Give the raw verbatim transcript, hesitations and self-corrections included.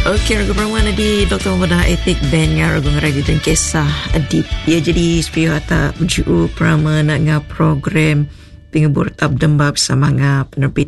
Okey, ragu perempuan di Doktor Mudah Etik Ben nga ragu ngeragi dan kisah adib. Ya jadi sepiu hata uju perama nak nga program pengebur tab dembab sama nga penerbit